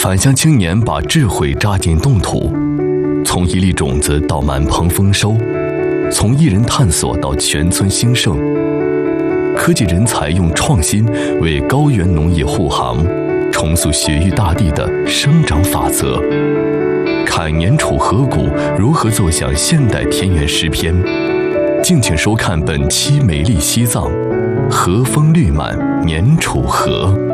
返乡青年把智慧扎进冻土，从一粒种子到满棚丰收，从一人探索到全村兴盛。科技人才用创新为高原农业护航，重塑雪域大地的生长法则。看年储河谷如何奏响现代田园诗篇。敬请收看本期《美丽西藏》，和风绿满年储河。